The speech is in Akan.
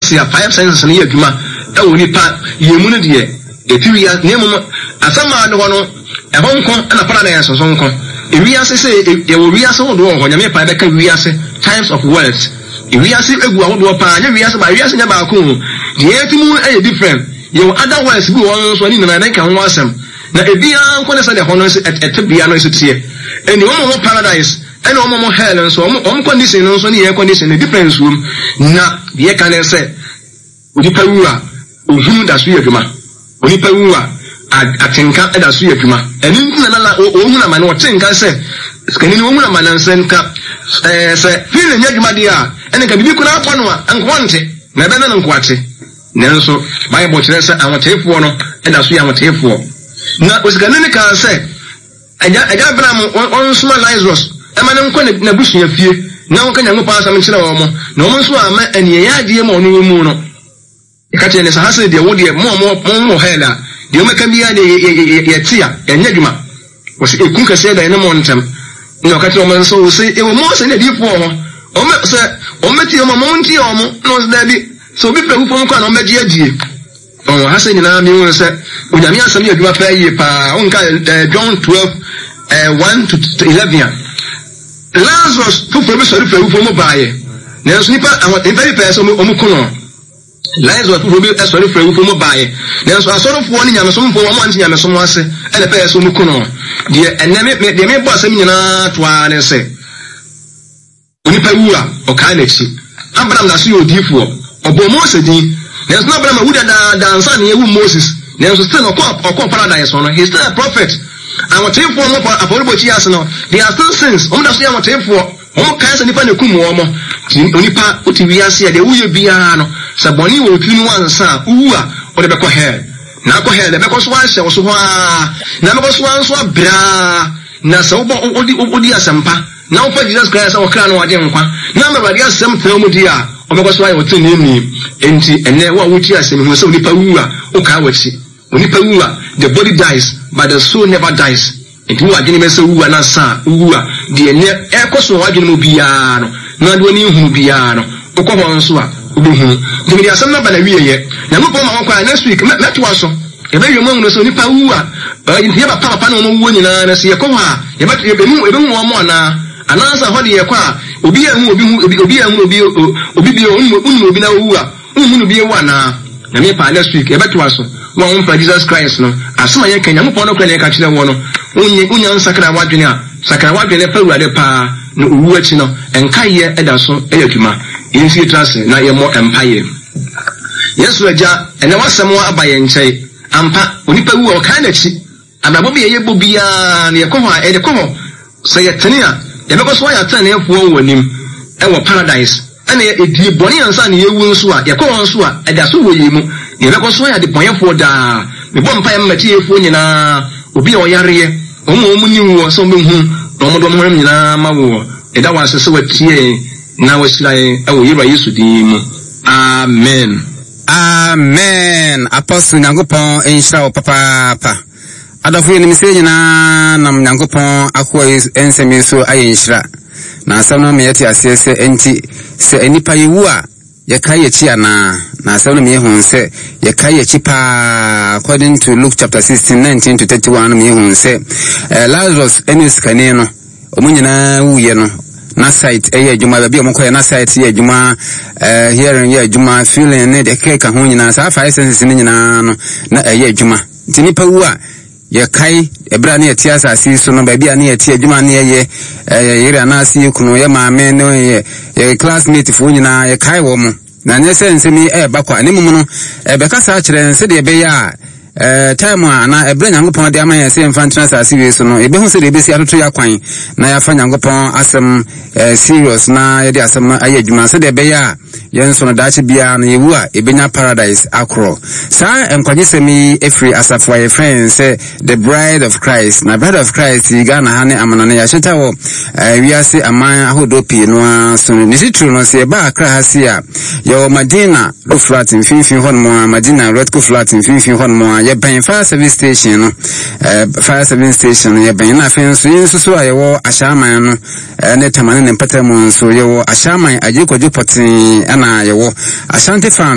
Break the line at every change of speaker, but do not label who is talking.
see 5 senses in here, Juma, only part, you moon dear, a few years near Asama, the one, a Hong Kong and a paradise of Hong Kong. If we say, it will be a soul door when you make by the times of words. If we say a good pan, we ask by reason about cool. The earth moon is different. You otherwise go on when I can watch them. Now, if we are going to say the honors at the piano is here, and the one paradise. And more hell and so on condition also the air condition in a different room. Now, the air can say, Udipawura, Uhum da Suyakuma, Udipawura, I think at a Suyakuma, and in another woman or think I said, Scanning woman and send cap, say, feeling Yagmadia, and it can be good up one and quantity, never than quantity. Nelson, my butcher, I want tape one, and that's what I want tape for. Not was Ganica say, I got Bram on small Lazarus. I'm going to bush your fear. Now can you pass some no one's one and ye idea more new moon. The catching is a hassle, the woody more hella. The Omaka be a tia and Yagima was a cook said in the mountain. No catchman so say it was more than a deep war. Ometi Monti knows Debbie. So be from Con Media. Oh, Hassan and I said, when I mean some of your pay John 12, 1 to 11. Lazarus who sorry for who buy. Now snipper and what very person Omukuno. Lazarus who be sorry for who buy. Now so a sort of warning and some for 1 month and some was and a person Mukuno. Dear and they may boss him in a twan and say Unipawura or Kanechi. Abraham Nasu D4 or Bomosedi. There's no Abraham who dance on you Moses. There's still a cop paradise on. He's still a prophet. I want to take for there are still sins. I want to take for kinds of different Kumomo. Unipa, Utiviasia, the Uya Biano, Saboni will clean one son, Ua, or the Beko hair. Now go ahead, the Bekos was so Nabos one so bra, Nasobo Odia Sampa. Now for Jesus Christ, our clan or Demqua. Number of years, some Thermodia, or because I would name me, and then what would you ask him was only Paua, Okawachi. Unipawura, the body dies, but the soul never dies. And you are getting me so and asa, the air cost of Waginubiano, not when you Mubiano, Okowansua, Ubu. The media some number a year yet. Now, next week, met to us. A very young was only Paua, but you have a papa no winning and see a coma. You might be moving one more now. And answer what you acquire, Ubia will be one now. Next week, a better was. One for Jesus Christ, no. As soon as you can, you put up a catch the one. Union Sakra Wagina, Sakra Wagina, the pa, no Uachino, and Kaya Edaso, Eukima, in Citrus, now you're more empire. Yes, Raja, and there was some more by and say, Ampa, Unipa or Kanachi, and I will be able to be near Koma, and the Como, say a Tania, the because why I turn here for him, and paradise. And the Bonnie and Son, you will swat, your Swa, and that's who you. You never saw the point for the vampire material for Nina, Ubi or Yari, Omu or something, Romodomina Mawo, and that was a sort of tea. Now it's like, oh, you used to deem. Amen. Amen. Apostle Nangopon, Insha Papa. Adolfo ni message na Nangopon, Aqua is Ensemiso, Ayinshra. Na some me at assess enti, say any payua. Yakaya Chiana, na some me who say, Yakaya Chipa, according to Luke chapter 16, 19 to 31, me who say, Lazarus, Enis Caneno, Omunina, Uyeno, na site, Juma, be Mokoya, na site, Juma, hearing, Juma, feeling, the cake, and Hunina, so 5 senses in na Juma, Tinipa. Yakai, a brand near Tiasa, see so no baby near Tia Juma near ye, Nasi, Kunoyama, men, a classmate for Unina, a Kai woman. Nanya sends me a bakwa, Nimuno, a Becassa, and said a bear. Time na bring upon the Amaya same fantas as serious no e be hu se de be si atoto yakwan na ya fa nyankopon asem serious na ye de asem ayadwuma se de be ya yen so no dachi bia na yewu a e benya paradise akro sa enkwanye semi efri asafo ye friends say the bride of Christ na bride of Christ yiga na ha ne amana na ya cheta wo wiase aman ahodo pie no so ni sitru no se ba akra ha si a yo Madina lo flat in finfin hon mo Madina Redco flat in finfin hon mo Yaban fire service station no fire service station yaban na fen so ayewo ashaman no ne tamane ne patamu so yewo ashaman ajekojo potin ana yewo Ashanti farm